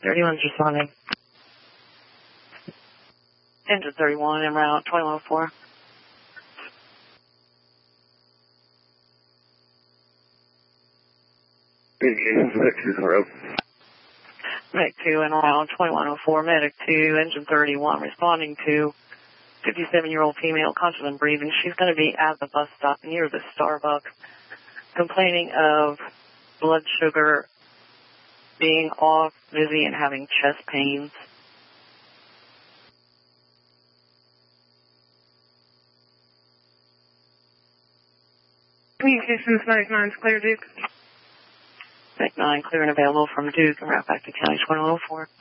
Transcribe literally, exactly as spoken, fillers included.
thirty-one's responding. Engine thirty-one, en route, twenty-one oh four. Medic two, road. Medic two, en route, twenty-one oh four. Medic two, engine thirty-one, responding to fifty-seven-year-old female, conscious and breathing. She's going to be at the bus stop near the Starbucks, complaining of blood sugar being off, dizzy, and having chest pains. Communications Medic nine is clear, Duke. Medic nine, clear and available from Duke, and route back to County twenty-one oh four.